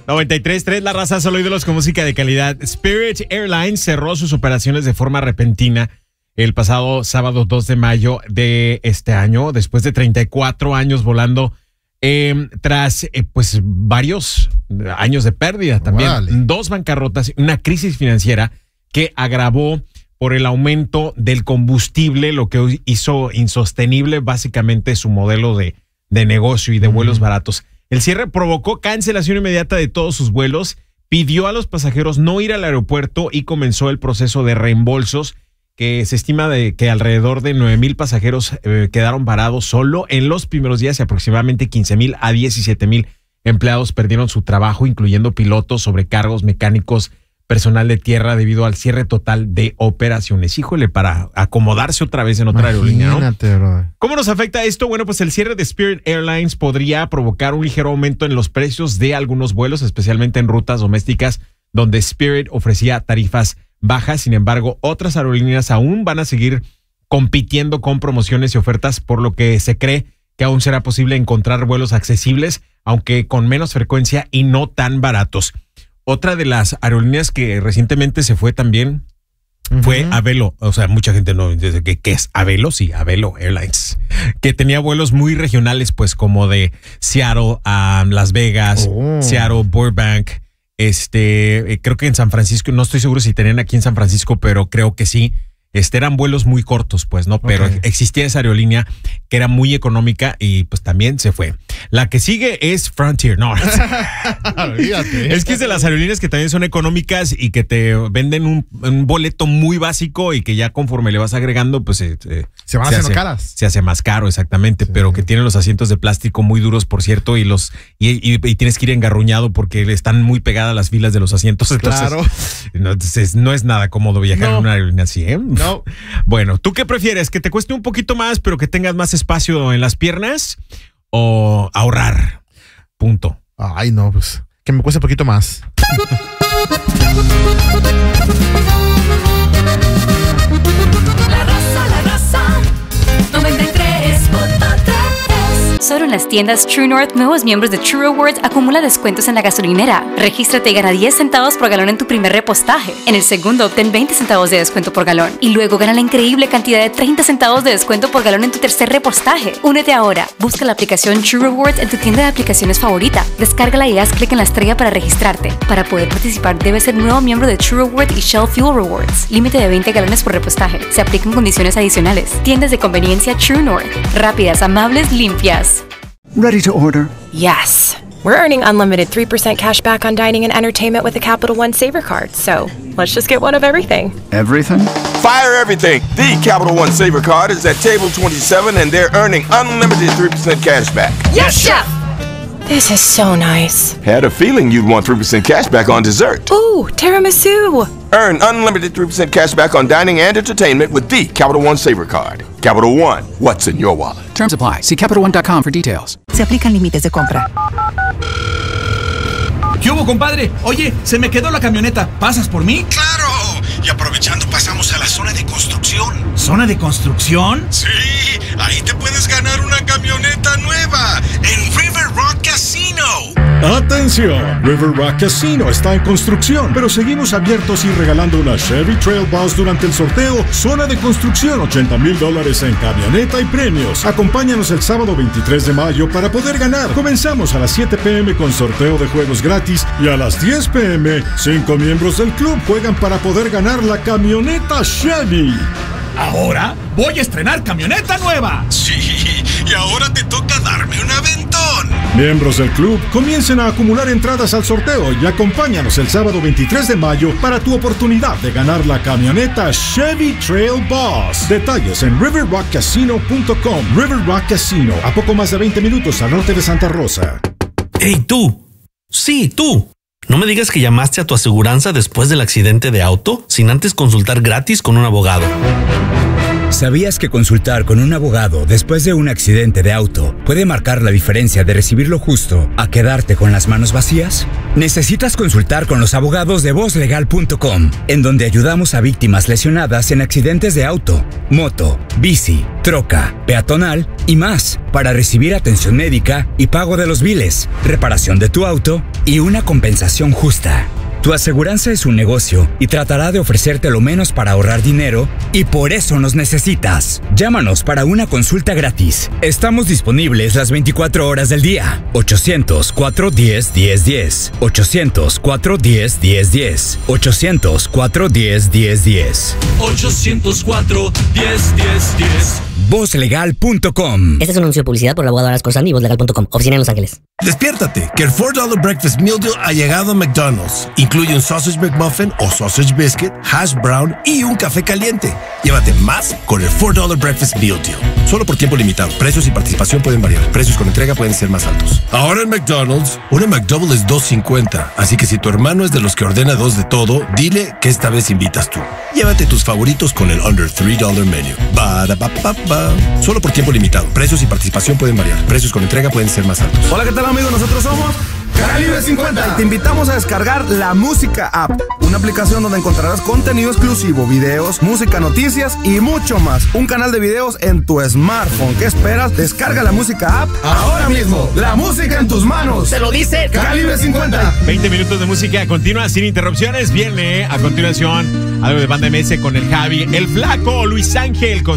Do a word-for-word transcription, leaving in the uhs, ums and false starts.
noventa y tres punto tres, la raza, solo ídolos con música de calidad. Spirit Airlines cerró sus operaciones de forma repentina el pasado sábado dos de mayo de este año, después de treinta y cuatro años volando, eh, tras eh, pues varios años de pérdida también. Vale. Dos bancarrotas, una crisis financiera que agravó por el aumento del combustible, lo que hizo insostenible básicamente su modelo de, de negocio y de vuelos mm. baratos. El cierre provocó cancelación inmediata de todos sus vuelos, pidió a los pasajeros no ir al aeropuerto y comenzó el proceso de reembolsos, que se estima de que alrededor de nueve mil pasajeros eh, quedaron varados solo en los primeros días y aproximadamente quince mil a diecisiete mil empleados perdieron su trabajo, incluyendo pilotos, sobrecargos, mecánicos, personal de tierra, debido al cierre total de operaciones. Híjole, para acomodarse otra vez en otra aerolínea, ¿no? Bro. ¿Cómo nos afecta esto? Bueno, pues el cierre de Spirit Airlines podría provocar un ligero aumento en los precios de algunos vuelos, especialmente en rutas domésticas donde Spirit ofrecía tarifas bajas. Sin embargo, otras aerolíneas aún van a seguir compitiendo con promociones y ofertas, por lo que se cree que aún será posible encontrar vuelos accesibles, aunque con menos frecuencia y no tan baratos. Otra de las aerolíneas que recientemente se fue también fue uh-huh. Avelo. O sea, mucha gente no dice que ¿qué es Avelo? Sí, Avelo Airlines, que tenía vuelos muy regionales, pues como de Seattle a Las Vegas, oh. Seattle, Burbank, este, creo que en San Francisco, no estoy seguro si tenían aquí en San Francisco, pero creo que sí. Este, eran vuelos muy cortos, pues, ¿no? Pero okay. existía esa aerolínea que era muy económica y pues también se fue. La que sigue es Frontier. No, es que es de las aerolíneas que también son económicas y que te venden un, un boleto muy básico y que ya conforme le vas agregando, pues eh, se van se haciendo hace, caras. Se hace más caro, exactamente, sí. Pero que tienen los asientos de plástico muy duros, por cierto, y los y, y, y tienes que ir engarruñado porque están muy pegadas las filas de los asientos. Entonces, claro. no, entonces no es nada cómodo viajar no. en una aerolínea así, ¿eh? No. Bueno, ¿tú qué prefieres? ¿Que te cueste un poquito más, pero que tengas más espacio en las piernas? ¿O ahorrar? Punto. Ay, no, pues que me cueste un poquito más. La raza, la raza, noventa y tres punto tres. Solo en las tiendas True North, nuevos miembros de True Rewards acumula descuentos en la gasolinera. Regístrate y gana diez centavos por galón en tu primer repostaje. En el segundo, obtén veinte centavos de descuento por galón. Y luego gana la increíble cantidad de treinta centavos de descuento por galón en tu tercer repostaje. Únete ahora. Busca la aplicación True Rewards en tu tienda de aplicaciones favorita. Descárgala y haz clic en la estrella para registrarte. Para poder participar, debes ser nuevo miembro de True Rewards y Shell Fuel Rewards. Límite de veinte galones por repostaje. Se aplican condiciones adicionales. Tiendas de conveniencia True North. Rápidas, amables, limpias. Ready to order? Yes. We're earning unlimited three percent cash back on dining and entertainment with the Capital One Saver Card. So let's just get one of everything. Everything? Fire everything. The Capital One Saver Card is at table twenty-seven and they're earning unlimited three percent cash back. Yes, Chef! This is so nice. Had a feeling you'd want three percent cash back on dessert. Ooh, tiramisu. Earn unlimited three percent cash back on dining and entertainment with the Capital One Saver Card. Capital One, what's in your wallet? Terms apply. See Capital One dot com for details. Se aplican límites de compra. ¿Qué hubo, compadre? Oye, se me quedó la camioneta. ¿Pasas por mí? ¡Claro! Y aprovechando pasamos a la zona de construcción. ¿Zona de construcción? Sí, ahí te puedes ganar una camioneta nueva en River Rock Casino. ¡Atención! River Rock Casino está en construcción, pero seguimos abiertos y regalando una Chevy Trail Boss durante el sorteo Zona de Construcción, ochenta mil dólares en camioneta y premios. Acompáñanos el sábado veintitrés de mayo para poder ganar. Comenzamos a las siete pm con sorteo de juegos gratis y a las diez pm, cinco miembros del club juegan para poder ganar la camioneta Chevy. Ahora voy a estrenar camioneta nueva. Sí, y ahora te toca darme un aventón. Miembros del club, comiencen a acumular entradas al sorteo y acompáñanos el sábado veintitrés de mayo para tu oportunidad de ganar la camioneta Chevy Trail Boss. Detalles en river rock casino punto com. River Rock Casino, a poco más de veinte minutos al norte de Santa Rosa. ¡Ey, tú! Sí, tú. No me digas que llamaste a tu aseguranza después del accidente de auto sin antes consultar gratis con un abogado. ¿Sabías que consultar con un abogado después de un accidente de auto puede marcar la diferencia de recibir lo justo a quedarte con las manos vacías? Necesitas consultar con los abogados de voz legal punto com, en donde ayudamos a víctimas lesionadas en accidentes de auto, moto, bici, troca, peatonal y más, para recibir atención médica y pago de los biles, reparación de tu auto y una compensación justa. Tu aseguranza es un negocio y tratará de ofrecerte lo menos para ahorrar dinero y por eso nos necesitas. Llámanos para una consulta gratis. Estamos disponibles las veinticuatro horas del día. ochocientos, cuatro diez, diez diez. ochocientos, cuatro diez, diez diez. ochocientos, cuatro diez, diez diez. ochocientos cuatro, diez, diez, diez. voz legal punto com. Este es un anuncio de publicidad por el abogado Aras Corsani y voz legal punto com. Oficina en Los Ángeles. Despiértate, que el four dollar Breakfast Meal Deal ha llegado a McDonald's. Incluye un Sausage McMuffin o Sausage Biscuit, Hash Brown y un café caliente. Llévate más con el four dollar Breakfast Meal Deal. Solo por tiempo limitado. Precios y participación pueden variar. Precios con entrega pueden ser más altos. Ahora en McDonald's, una McDouble es dos cincuenta. Así que si tu hermano es de los que ordena dos de todo, dile que esta vez invitas tú. Llévate tus favoritos con el Under three dollar Menu. Ba-da-ba-ba-ba. Solo por tiempo limitado. Precios y participación pueden variar. Precios con entrega pueden ser más altos. Hola, ¿qué tal, amigos? Nosotros somos Calibre cincuenta y te invitamos a descargar La Música App, una aplicación donde encontrarás contenido exclusivo, videos, música, noticias y mucho más. Un canal de videos en tu smartphone. ¿Qué esperas? Descarga La Música App ahora mismo. La música en tus manos. Se lo dice Calibre cincuenta. veinte minutos de música continua sin interrupciones. Viene a continuación algo de Banda M S con el Javi, el Flaco, Luis Ángel con